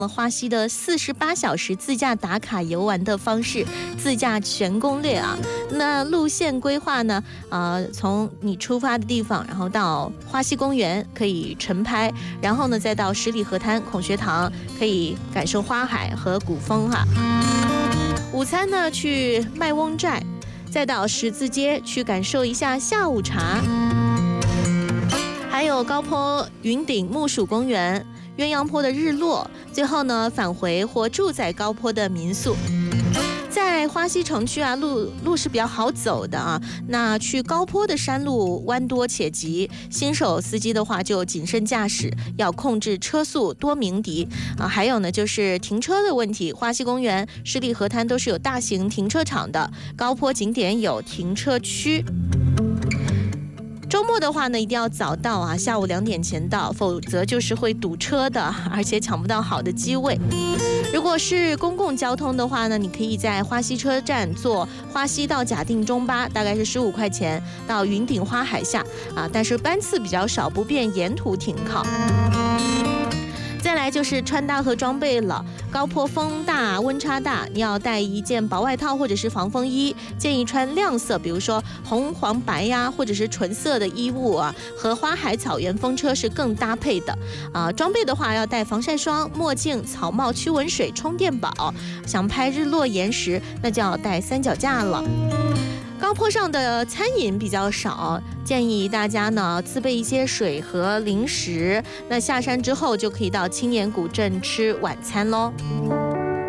花溪的48小时自驾打卡游玩的方式，自驾全攻略啊。那路线规划呢？从你出发的地方，然后到花溪公园可以晨拍，然后呢再到十里河滩孔学堂，可以感受花海和古风哈。午餐呢去麦翁寨，再到十字街去感受一下下午茶。还有高坡云顶木薯公园、鸳鸯坡的日落，最后呢返回或住在高坡的民宿。在花溪城区啊，路是比较好走的啊。那去高坡的山路弯多且急，新手司机的话就谨慎驾驶，要控制车速，多鸣笛啊。还有呢就是停车的问题，花溪公园、十里河滩都是有大型停车场的，高坡景点有停车区。周末的话呢，一定要早到啊，下午2点前到，否则就是会堵车的，而且抢不到好的机位。如果是公共交通的话呢，你可以在花溪车站坐花溪到甲定中巴，大概是15块钱到云顶花海下啊，但是班次比较少，不便沿途停靠。再来就是穿搭和装备了，高坡风大温差大，你要带一件薄外套或者是防风衣，建议穿亮色，比如说红黄白呀，或者是纯色的衣物啊，和花海草原风车是更搭配的啊。装备的话要带防晒霜、墨镜、草帽、驱蚊水、充电宝，想拍日落岩石那就要带三脚架了。高坡上的餐饮比较少，建议大家呢自备一些水和零食。那下山之后就可以到青年古镇吃晚餐喽。